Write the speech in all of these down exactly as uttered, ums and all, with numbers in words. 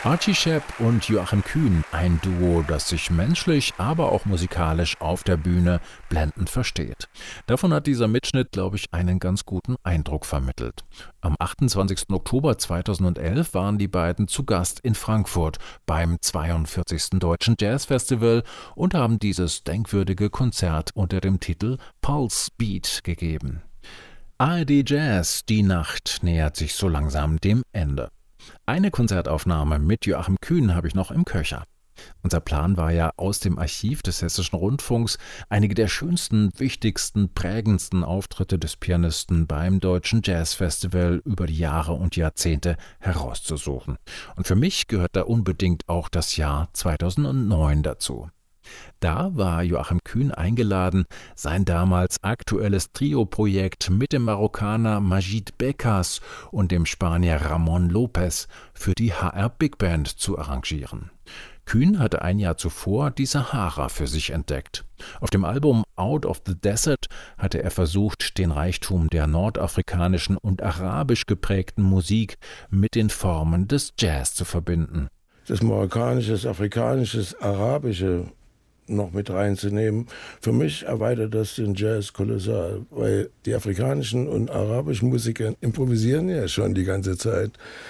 Archie Shepp und Joachim Kühn, ein Duo, das sich menschlich, aber auch musikalisch auf der Bühne blendend versteht. Davon hat dieser Mitschnitt, glaube ich, einen ganz guten Eindruck vermittelt. Am achtundzwanzigsten Oktober zweitausendelf waren die beiden zu Gast in Frankfurt beim zweiundvierzigsten Deutschen Jazzfestival und haben dieses denkwürdige Konzert unter dem Titel Pulse Beat gegeben. A R D Jazz, die Nacht nähert sich so langsam dem Ende. Eine Konzertaufnahme mit Joachim Kühn habe ich noch im Köcher. Unser Plan war ja, aus dem Archiv des Hessischen Rundfunks einige der schönsten, wichtigsten, prägendsten Auftritte des Pianisten beim Deutschen Jazzfestival über die Jahre und Jahrzehnte herauszusuchen. Und für mich gehört da unbedingt auch das Jahr zweitausendneun dazu. Da war Joachim Kühn eingeladen, sein damals aktuelles Trio-Projekt mit dem Marokkaner Majid Bekas und dem Spanier Ramon Lopez für die H R Big Band zu arrangieren. Kühn hatte ein Jahr zuvor die Sahara für sich entdeckt. Auf dem Album Out of the Desert hatte er versucht, den Reichtum der nordafrikanischen und arabisch geprägten Musik mit den Formen des Jazz zu verbinden. Das marokkanische, das afrikanische, das arabische noch mit reinzunehmen. Für mich erweitert das den Jazz kolossal, weil die afrikanischen und arabischen Musiker improvisieren ja schon die ganze Zeit.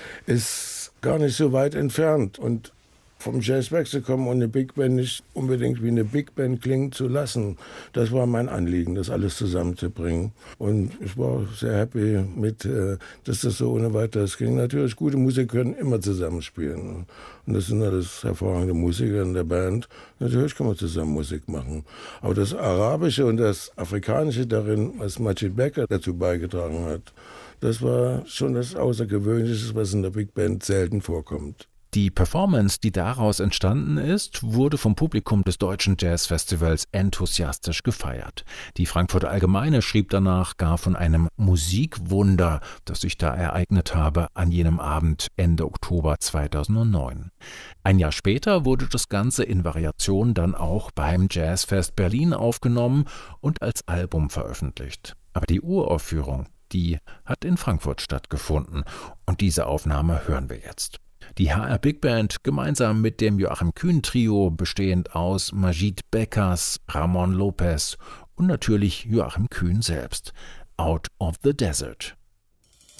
Ist gar nicht so weit entfernt und vom Jazz wegzukommen und eine Big Band nicht unbedingt wie eine Big Band klingen zu lassen. Das war mein Anliegen, das alles zusammenzubringen. Und ich war sehr happy mit, dass das so ohne weiteres ging. Natürlich, gute Musiker können immer zusammenspielen. Und das sind alles hervorragende Musiker in der Band. Natürlich kann man zusammen Musik machen. Aber das Arabische und das Afrikanische darin, was Majid Becker dazu beigetragen hat, das war schon das Außergewöhnliche, was in der Big Band selten vorkommt. Die Performance, die daraus entstanden ist, wurde vom Publikum des Deutschen Jazzfestivals enthusiastisch gefeiert. Die Frankfurter Allgemeine schrieb danach gar von einem Musikwunder, das sich da ereignet habe an jenem Abend Ende Oktober zweitausendneun. Ein Jahr später wurde das Ganze in Variation dann auch beim Jazzfest Berlin aufgenommen und als Album veröffentlicht. Aber die Uraufführung, die hat in Frankfurt stattgefunden und diese Aufnahme hören wir jetzt. Die H R Big Band gemeinsam mit dem Joachim Kühn Trio, bestehend aus Majid Bekas, Ramon Lopez und natürlich Joachim Kühn selbst. Out of the Desert.